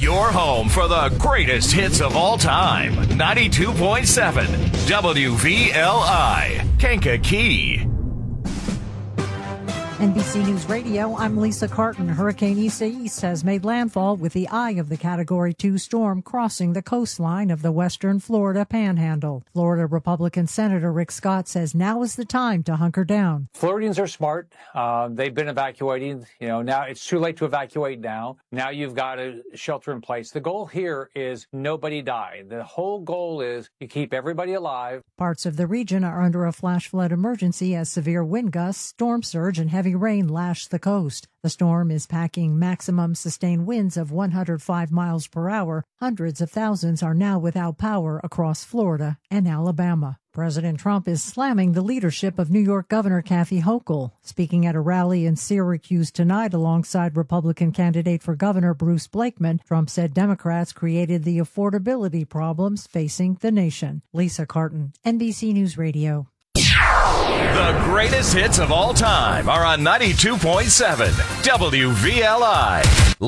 Your home for the greatest hits of all time. 92.7 WVLI, Kankakee. NBC News Radio, I'm Lisa Carton. Hurricane Isaias has made landfall with the eye of the Category 2 storm crossing the coastline of the western Florida Panhandle. Florida Republican Senator Rick Scott says now is the time to hunker down. Floridians are smart. They've been evacuating. Now it's too late to evacuate now. Now you've got to shelter in place. The goal here is nobody die. The whole goal is you keep everybody alive. Parts of the region are under a flash flood emergency as severe wind gusts, storm surge, and heavy rain lash the coast. The storm is packing maximum sustained winds of 105 miles per hour. Hundreds of thousands are now without power across Florida and Alabama. President Trump is slamming the leadership of New York Governor Kathy Hochul. Speaking at a rally in Syracuse tonight alongside Republican candidate for governor Bruce Blakeman, Trump said Democrats created the affordability problems facing the nation. Lisa Carton, NBC News Radio. The greatest hits of all time are on 92.7 WVLI.